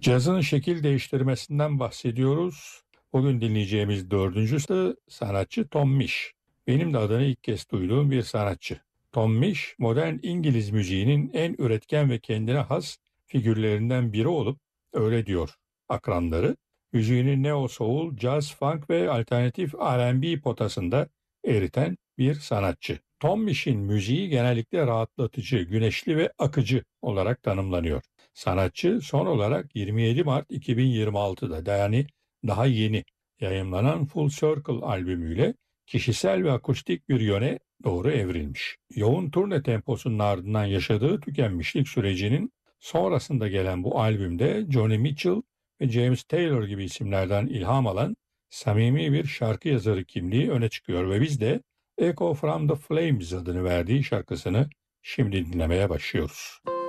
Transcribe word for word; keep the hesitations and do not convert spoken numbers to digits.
Cazın şekil değiştirmesinden bahsediyoruz. Bugün dinleyeceğimiz dördüncüsü sanatçı Tom Misch. Benim de adını ilk kez duyduğum bir sanatçı. Tom Misch, modern İngiliz müziğinin en üretken ve kendine has figürlerinden biri olup, öyle diyor akranları, müziğini neo soul, jazz, funk ve alternatif R and B potasında eriten bir sanatçı. Tom Misch'in müziği genellikle rahatlatıcı, güneşli ve akıcı olarak tanımlanıyor. Sanatçı son olarak yirmi yedi Mart iki bin yirmi altıda, yani daha yeni yayımlanan Full Circle albümüyle kişisel ve akustik bir yöne doğru evrilmiş. Yoğun turne temposunun ardından yaşadığı tükenmişlik sürecinin sonrasında gelen bu albümde Joni Mitchell ve James Taylor gibi isimlerden ilham alan samimi bir şarkı yazarı kimliği öne çıkıyor ve biz de Echo from the Flames adını verdiği şarkısını şimdi dinlemeye başlıyoruz.